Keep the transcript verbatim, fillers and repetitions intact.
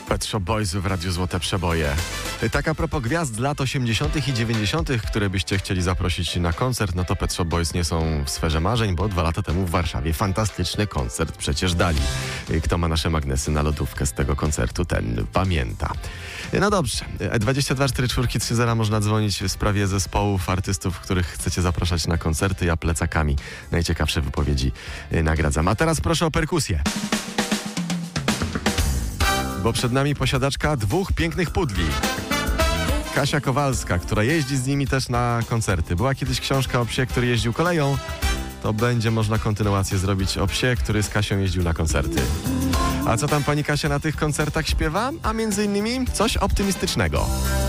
Pet Shop Boys w Radiu Złote Przeboje. Tak a propos gwiazd z lat osiemdziesiątych i dziewięćdziesiątych, które byście chcieli zaprosić na koncert, no to Pet Shop Boys nie są w sferze marzeń, bo dwa lata temu w Warszawie fantastyczny koncert przecież dali. Kto ma nasze magnesy na lodówkę z tego koncertu, ten pamięta. No dobrze, dwadzieścia dwa czterdzieści cztery trzydzieści można dzwonić w sprawie zespołów, artystów, których chcecie zapraszać na koncerty. Ja plecakami najciekawsze wypowiedzi nagradzam. A teraz proszę o perkusję. Bo przed nami posiadaczka dwóch pięknych pudli. Kasia Kowalska, która jeździ z nimi też na koncerty. Była kiedyś książka o psie, który jeździł koleją. To będzie można kontynuację zrobić o psie, który z Kasią jeździł na koncerty. A co tam pani Kasia na tych koncertach śpiewa? A między innymi coś optymistycznego.